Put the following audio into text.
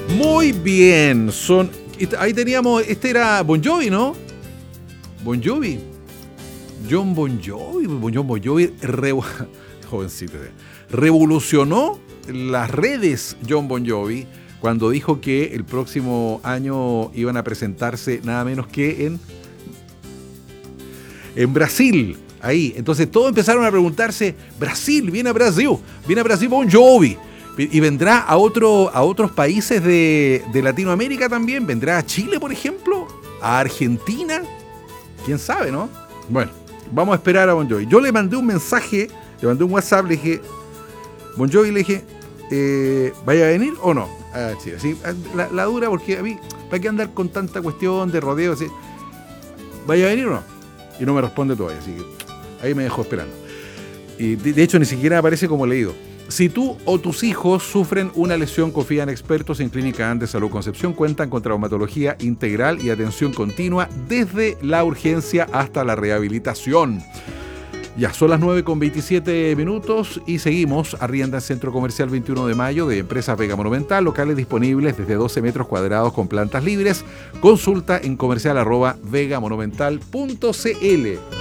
Muy bien, ahí teníamos, este era Bon Jovi, ¿no? Bon Jovi. John Bon Jovi, jovencito, revolucionó las redes John Bon Jovi cuando dijo que el próximo año iban a presentarse nada menos que en Brasil. Ahí, entonces todos empezaron a preguntarse, viene a Brasil Bon Jovi. Y vendrá a otros países de Latinoamérica también. ¿Vendrá a Chile, por ejemplo? ¿A Argentina? ¿Quién sabe, no? Bueno, vamos a esperar a Bon Jovi. Yo le mandé un mensaje, le mandé un WhatsApp, le dije, Bon Jovi, le dije, ¿vaya a venir o no? A Chile. ¿Sí? La dura, porque a mí, ¿para qué andar con tanta cuestión de rodeo? ¿Sí? ¿Vaya a venir o no? Y no me responde todavía, así que ahí me dejó esperando. Y de hecho, ni siquiera aparece como leído. Si tú o tus hijos sufren una lesión, confía en expertos en Clínica Andes Salud Concepción. Cuentan con traumatología integral y atención continua desde la urgencia hasta la rehabilitación. Ya, son las 9:27 y seguimos. Arrienda Centro Comercial 21 de Mayo de Empresas Vega Monumental. Locales disponibles desde 12 metros cuadrados con plantas libres. Consulta en comercial@vegamonumental.cl.